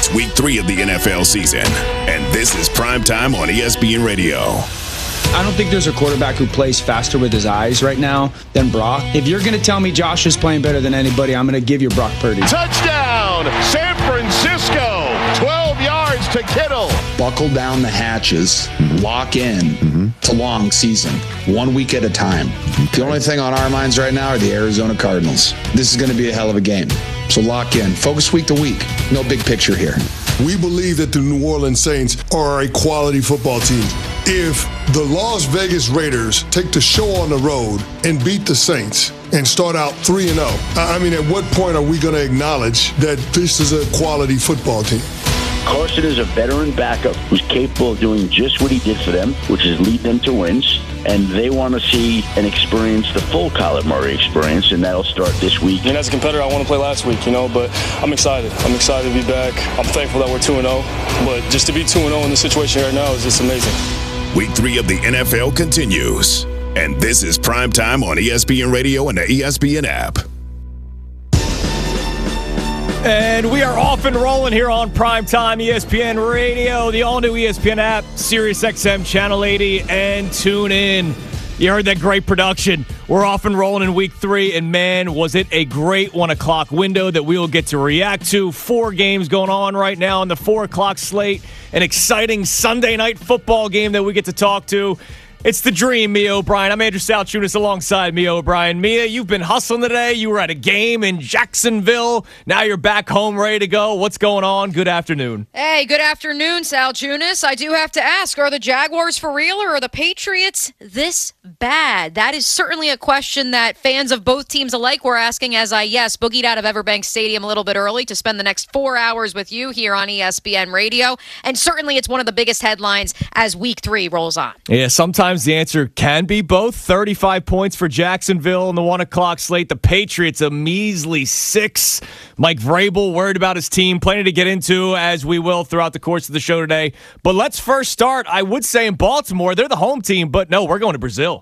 It's week 3 of the NFL season, and this is Primetime on ESPN Radio. I don't think there's a quarterback who plays faster with his eyes right now than Brock. If you're going to tell me Josh is playing better than anybody, I'm going to give you Brock Purdy. Touchdown, San Francisco. 12 yards to Kittle. Buckle down the hatches, lock in. It's a long season, 1 week at a time. The only thing on our minds right now are the Arizona Cardinals. This is going to be a hell of a game. So lock in. Focus week to week. No big picture here. We believe that the New Orleans Saints are a quality football team. If the Las Vegas Raiders take the show on the road and beat the Saints and start out 3-0, I mean, at what point are we going to acknowledge that this is a quality football team? Carson is a veteran backup who's capable of doing just what he did for them, which is lead them to wins. And they want to see and experience the full Kyler Murray experience, and that'll start this week. And as a competitor, I want to play last week, but I'm excited. I'm excited to be back. I'm thankful that we're 2-0, but just to be 2-0 in the situation right now is just amazing. Week 3 of the NFL continues, and this is Primetime on ESPN Radio and the ESPN app. And we are off and rolling here on Primetime ESPN Radio, the all-new ESPN app, SiriusXM Channel 80, and tune in. You heard that great production. We're off and rolling in week 3, and man, was it a great 1 o'clock window that we will get to react to. 4 games going on right now on the 4 o'clock slate. An exciting Sunday night football game that we get to talk to. It's the dream, Mia O'Brien. I'm Andrew Salchunas alongside Mia O'Brien. Mia, you've been hustling today. You were at a game in Jacksonville. Now you're back home ready to go. What's going on? Good afternoon. Hey, good afternoon, Salchunas. I do have to ask, are the Jaguars for real or are the Patriots this bad? That is certainly a question that fans of both teams alike were asking as I, boogied out of Everbank Stadium a little bit early to spend the next 4 hours with you here on ESPN Radio. And certainly it's one of the biggest headlines as week 3 rolls on. Yeah, sometimes the answer can be both. 35 points for Jacksonville in the 1 o'clock slate. The Patriots a measly 6. Mike Vrabel worried about his team. Plenty to get into, as we will throughout the course of the show today. But let's first start, I would say, in Baltimore. They're the home team, but no, we're going to Brazil.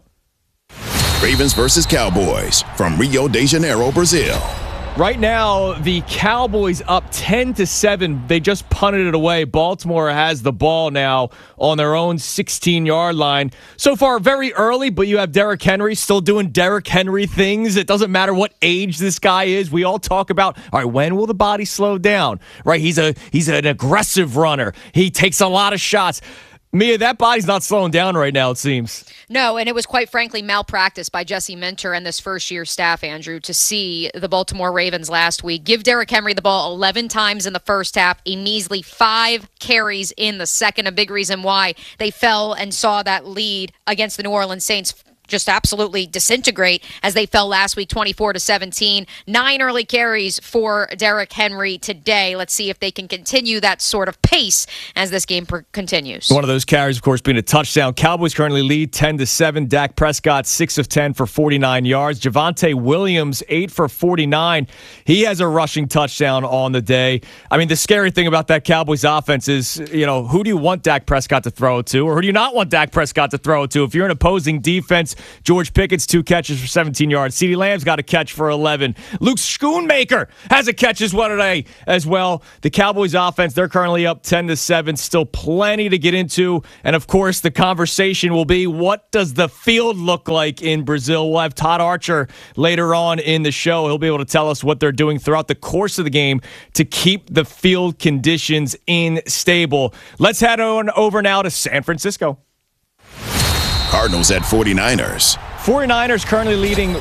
Ravens versus Cowboys from Rio de Janeiro, Brazil. Right now, the Cowboys up 10-7. They just punted it away. Baltimore has the ball now on their own 16-yard line. So far, very early, but you have Derrick Henry still doing Derrick Henry things. It doesn't matter what age this guy is. We all talk about, all right, when will the body slow down? Right? He's an aggressive runner. He takes a lot of shots. Mia, that body's not slowing down right now, it seems. No, and it was quite frankly malpractice by Jesse Minter and this first-year staff, Andrew, to see the Baltimore Ravens last week give Derrick Henry the ball 11 times in the first half, a measly 5 carries in the second. A big reason why they fell and saw that lead against the New Orleans Saints just absolutely disintegrate as they fell last week 24-17. 9 early carries for Derrick Henry today. Let's see if they can continue that sort of pace as this game continues. One of those carries, of course, being a touchdown. Cowboys currently lead 10-7. Dak Prescott 6 of 10 for 49 yards. Javonte Williams 8 for 49. He has a rushing touchdown on the day. I mean, the scary thing about that Cowboys offense is, who do you want Dak Prescott to throw it to, or who do you not want Dak Prescott to throw it to? If you're an opposing defense, George Pickett's 2 catches for 17 yards. CeeDee Lamb's got a catch for 11. Luke Schoonmaker has a catch as well today as well. The Cowboys offense, they're currently up 10-7. Still plenty to get into. And, of course, the conversation will be, what does the field look like in Brazil? We'll have Todd Archer later on in the show. He'll be able to tell us what they're doing throughout the course of the game to keep the field conditions stable. Let's head on over now to San Francisco. Cardinals at 49ers. 49ers currently leading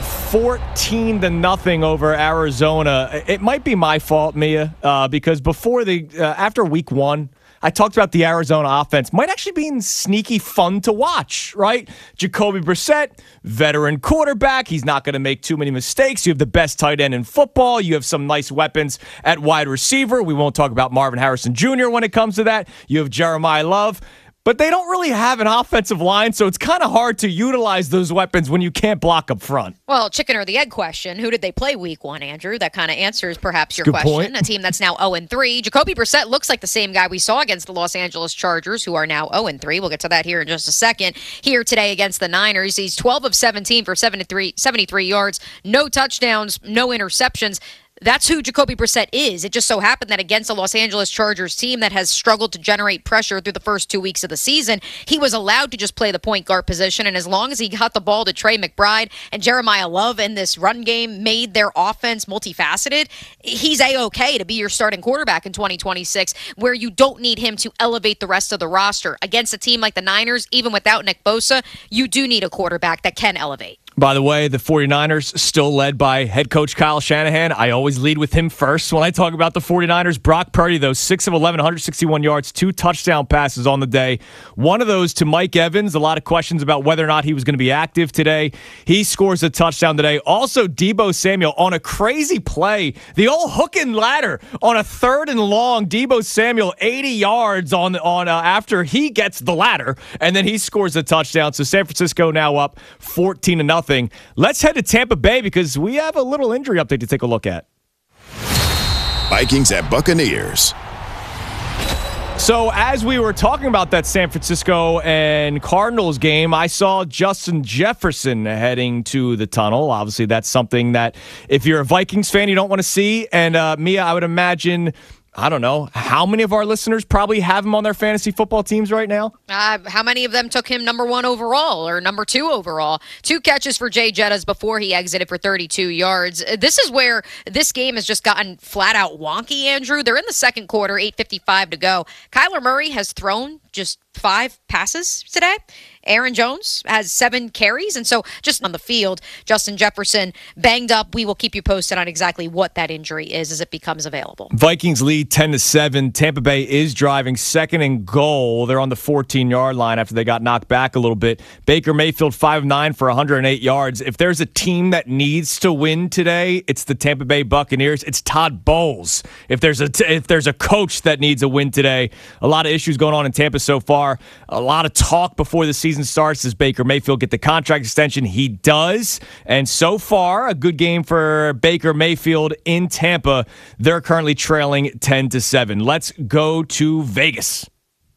14-0 over Arizona. It might be my fault, Mia, because after week 1, I talked about the Arizona offense might actually be sneaky fun to watch, right? Jacoby Brissett, veteran quarterback. He's not going to make too many mistakes. You have the best tight end in football. You have some nice weapons at wide receiver. We won't talk about Marvin Harrison Jr. when it comes to that. You have Jeremiah Love. But they don't really have an offensive line, so it's kind of hard to utilize those weapons when you can't block up front. Well, chicken or the egg question. Who did they play week 1, Andrew? That kind of answers perhaps your Good question. Point. A team that's now 0-3. Jacoby Brissett looks like the same guy we saw against the Los Angeles Chargers, who are now 0-3. We'll get to that here in just a second. Here today against the Niners, he's 12 of 17 for 73 yards, no touchdowns, no interceptions. That's who Jacoby Brissett is. It just so happened that against a Los Angeles Chargers team that has struggled to generate pressure through the first 2 weeks of the season, he was allowed to just play the point guard position. And as long as he got the ball to Trey McBride and Jeremiah Love in this run game made their offense multifaceted, he's A-okay to be your starting quarterback in 2026, where you don't need him to elevate the rest of the roster. Against a team like the Niners, even without Nick Bosa, you do need a quarterback that can elevate. By the way, the 49ers still led by head coach Kyle Shanahan. I always lead with him first when I talk about the 49ers. Brock Purdy, though, 6 of 11, 161 yards, 2 touchdown passes on the day. One of those to Mike Evans. A lot of questions about whether or not he was going to be active today. He scores a touchdown today. Also, Deebo Samuel on a crazy play. The old hook and ladder on a 3rd and long. Deebo Samuel, 80 yards on after he gets the ladder, and then he scores a touchdown. So San Francisco now up 14-0. Let's head to Tampa Bay because we have a little injury update to take a look at. Vikings at Buccaneers. So as we were talking about that San Francisco and Cardinals game, I saw Justin Jefferson heading to the tunnel. Obviously, that's something that if you're a Vikings fan, you don't want to see. And Mia, I would imagine, I don't know, how many of our listeners probably have him on their fantasy football teams right now? How many of them took him number 1 overall or number 2 overall? 2 catches for Jay Jettas before he exited for 32 yards. This is where this game has just gotten flat out wonky, Andrew. They're in the second quarter, 8:55 to go. Kyler Murray has thrown just 5 passes today. Aaron Jones has 7 carries. And so just on the field, Justin Jefferson banged up. We will keep you posted on exactly what that injury is as it becomes available. Vikings lead 10-7. Tampa Bay is driving 2nd and goal. They're on the 14-yard line after they got knocked back a little bit. Baker Mayfield 5 of 9 for 108 yards. If there's a team that needs to win today, it's the Tampa Bay Buccaneers. It's Todd Bowles. If there's a coach that needs a win today, a lot of issues going on in Tampa so far. A lot of talk before the season starts. Does Baker Mayfield get the contract extension? He does. And so far, a good game for Baker Mayfield in Tampa. They're currently trailing 10-7. Let's go to Vegas.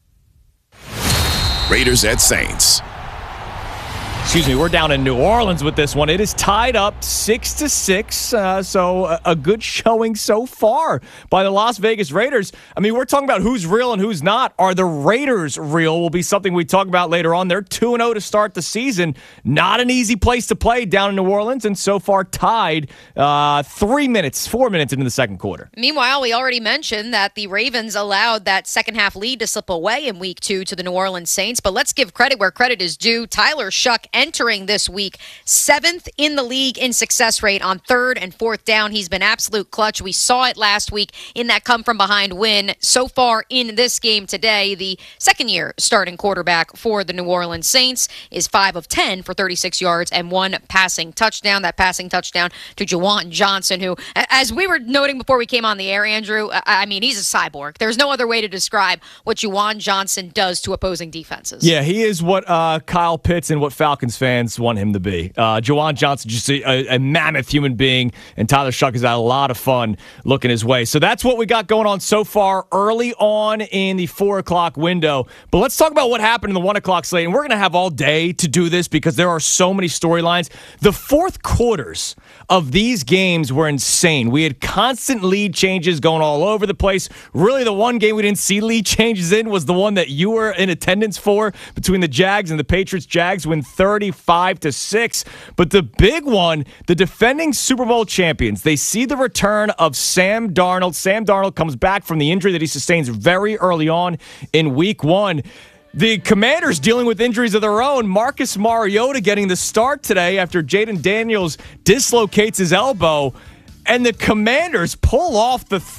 Raiders at Saints. Excuse me, we're down in New Orleans with this one. It is tied up 6-6, so a good showing so far by the Las Vegas Raiders. I mean, we're talking about who's real and who's not. Are the Raiders real? Will be something we talk about later on. They're 2-0 to start the season. Not an easy place to play down in New Orleans, and so far tied 4 minutes into the second quarter. Meanwhile, we already mentioned that the Ravens allowed that second-half lead to slip away in Week 2 to the New Orleans Saints, but let's give credit where credit is due. Tyler Shuck entering this week 7th in the league in success rate on 3rd and 4th down. He's been absolute clutch. We saw it last week in that come-from-behind win. So far in this game today, the second-year starting quarterback for the New Orleans Saints is 5 of 10 for 36 yards and 1 passing touchdown. That passing touchdown to Juwan Johnson, who, as we were noting before we came on the air, Andrew, I mean, he's a cyborg. There's no other way to describe what Juwan Johnson does to opposing defenses. Yeah, he is what Kyle Pitts and what Falcons fans want him to be. Juwan Johnson, just a mammoth human being, and Tyler Shuck has had a lot of fun looking his way. So that's what we got going on so far early on in the 4 o'clock window. But let's talk about what happened in the 1 o'clock slate. And we're going to have all day to do this because there are so many storylines. The fourth quarters of these games were insane. We had constant lead changes going all over the place. Really, the one game we didn't see lead changes in was the one that you were in attendance for between the Jags and the Patriots. Jags win 35-6. But the big one, the defending Super Bowl champions, they see the return of Sam Darnold. Sam Darnold comes back from the injury that he sustains very early on in Week 1. The Commanders dealing with injuries of their own. Marcus Mariota getting the start today after Jaden Daniels dislocates his elbow. And the Commanders pull off the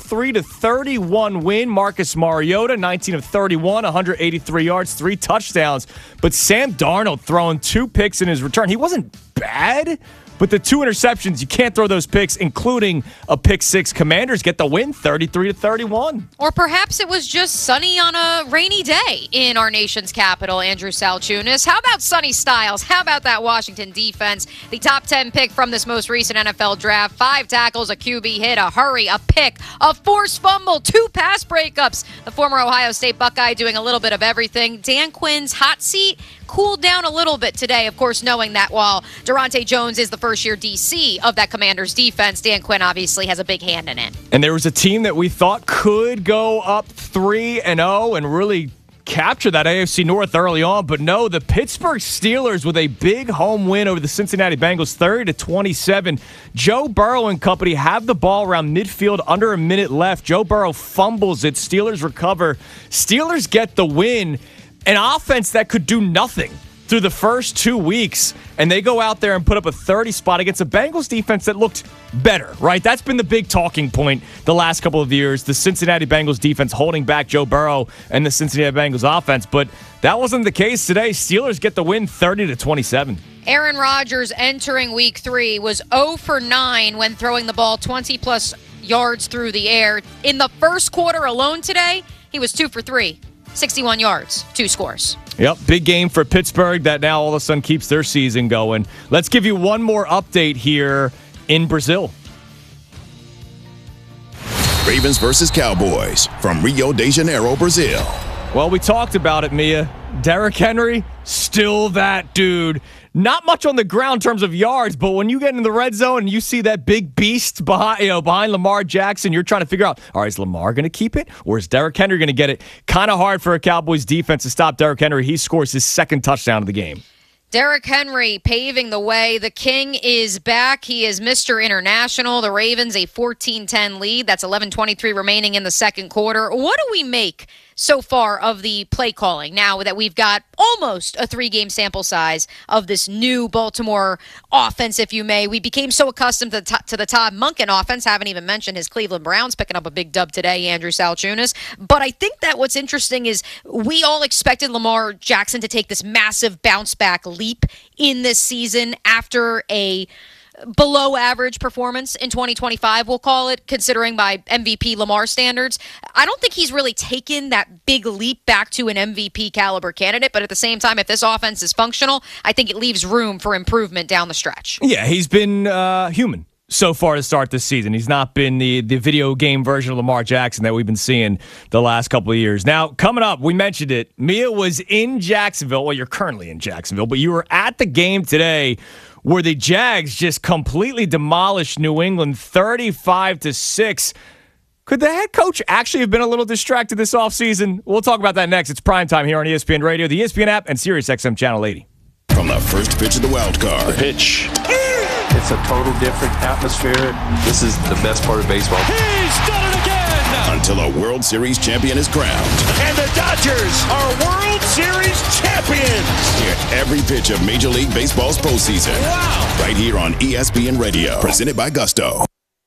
33-31 win. Marcus Mariota, 19 of 31, 183 yards, 3 touchdowns. But Sam Darnold throwing 2 picks in his return. He wasn't bad, but the 2 interceptions, you can't throw those picks, including a pick 6. Commanders get the win, 33-31. Or perhaps it was just sunny on a rainy day in our nation's capital, Andrew Salchunas. How about Sonny Styles? How about that Washington defense? The top 10 pick from this most recent NFL draft. 5 tackles, a QB hit, a hurry, a pick, a forced fumble, 2 pass breakups. The former Ohio State Buckeye doing a little bit of everything. Dan Quinn's hot seat cooled down a little bit today, of course, knowing that while Durante Jones is the first-year DC of that Commanders defense, Dan Quinn obviously has a big hand in it. And there was a team that we thought could go up 3-0 and really capture that AFC North early on, but no, the Pittsburgh Steelers with a big home win over the Cincinnati Bengals, 30-27. Joe Burrow and company have the ball around midfield, under a minute left. Joe Burrow fumbles it. Steelers recover. Steelers get the win. An offense that could do nothing through the first 2 weeks, and they go out there and put up a 30 spot against a Bengals defense that looked better, right? That's been the big talking point the last couple of years, the Cincinnati Bengals defense holding back Joe Burrow and the Cincinnati Bengals offense, but that wasn't the case today. Steelers get the win 30-27. Aaron Rodgers entering week 3 was 0 for 9 when throwing the ball 20-plus yards through the air. In the first quarter alone today, he was 2 for 3. 61 yards, 2 scores. Yep, big game for Pittsburgh that now all of a sudden keeps their season going. Let's give you one more update here in Brazil. Ravens versus Cowboys from Rio de Janeiro, Brazil. Well, we talked about it, Mia. Derrick Henry, still that dude. Not much on the ground in terms of yards, but when you get in the red zone and you see that big beast behind Lamar Jackson, you're trying to figure out, all right, is Lamar going to keep it or is Derrick Henry going to get it? Kind of hard for a Cowboys defense to stop Derrick Henry. He scores his second touchdown of the game. Derrick Henry paving the way. The King is back. He is Mr. International. The Ravens a 14-10 lead. That's 11:23 remaining in the second quarter. What do we make so far of the play calling now that we've got almost a 3-game sample size of this new Baltimore offense, if you may? We became so accustomed to the Todd Monken offense. Haven't even mentioned his Cleveland Browns picking up a big dub today, Andrew Salchunas. But I think that what's interesting is we all expected Lamar Jackson to take this massive bounce-back leap in this season after a below average performance in 2025, we'll call it, considering by MVP Lamar standards. I don't think he's really taken that big leap back to an MVP caliber candidate, but at the same time, if this offense is functional, I think it leaves room for improvement down the stretch. Yeah, he's been human so far to start this season. He's not been the video game version of Lamar Jackson that we've been seeing the last couple of years. Now, coming up, we mentioned it. Mia was in Jacksonville. Well, you're currently in Jacksonville, but you were at the game today where the Jags just completely demolished New England 35-6. Could the head coach actually have been a little distracted this offseason? We'll talk about that next. It's primetime here on ESPN Radio, the ESPN app, and SiriusXM Channel 80. From the first pitch of the wild card. The pitch. It's a total different atmosphere. This is the best part of baseball. He's done it again! Until a World Series champion is crowned. And the Dodgers are World Series champions! Hear every pitch of Major League Baseball's postseason. Wow! Right here on ESPN Radio. Presented by Gusto.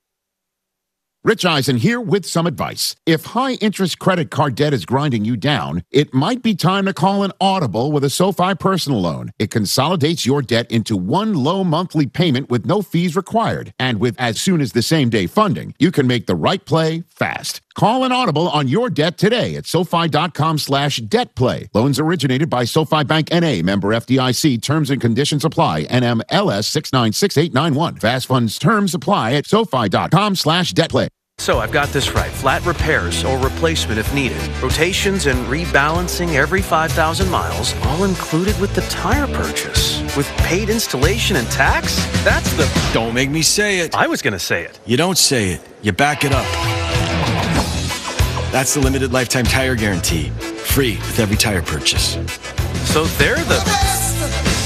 Rich Eisen here with some advice. If high-interest credit card debt is grinding you down, it might be time to call an Audible with a SoFi personal loan. It consolidates your debt into one low monthly payment with no fees required. And with as soon as the same-day funding, you can make the right play fast. Call an Audible on your debt today at SoFi.com/debtplay. Loans originated by SoFi Bank N.A., member FDIC. Terms and conditions apply. NMLS 696891. Fast funds terms apply at SoFi.com/debtplay. So I've got this right. Flat repairs or replacement if needed. Rotations and rebalancing every 5,000 miles, all included with the tire purchase. With paid installation and tax? That's the... Don't make me say it. I was going to say it. You don't say it. You back it up. That's the limited lifetime tire guarantee. Free with every tire purchase. So they're the... best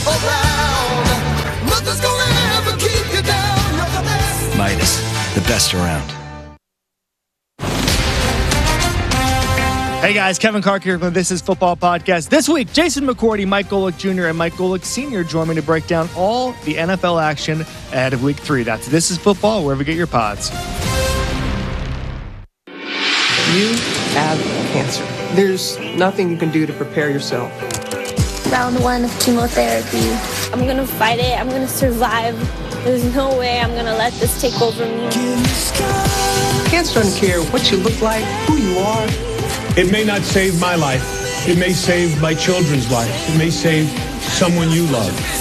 around. Nothing's gonna ever keep you down. You're the best. Midas, the best around. Hey guys, Kevin Clark here from This Is Football Podcast. This week, Jason McCourty, Mike Golick Jr., and Mike Golick Sr. join me to break down all the NFL action ahead of Week 3. That's This Is Football, wherever you get your pods. You have cancer. There's nothing you can do to prepare yourself. Round 1 of chemotherapy. I'm going to fight it. I'm going to survive. There's no way I'm going to let this take over me. Cancer doesn't care what you look like, who you are. It may not save my life. It may save my children's life. It may save someone you love.